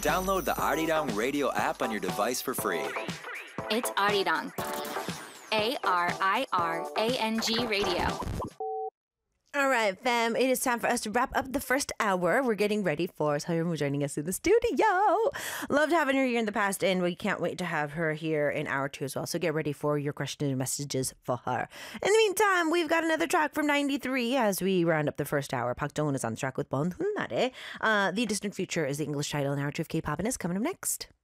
Download the Arirang Radio app on your device for free. It's Arirang. ARIRANG Radio. All right, fam, it is time for us to wrap up the first hour. We're getting ready for Seoyeon joining us in the studio. Loved having her here in the past, and we can't wait to have her here in hour two as well. So get ready for your questions and messages for her. In the meantime, we've got another track from 93 as we round up the first hour. Park Jong-un is on the track with Bon Hunnare. The Distant Future is the English title, and hour two of K-pop, and is coming up next.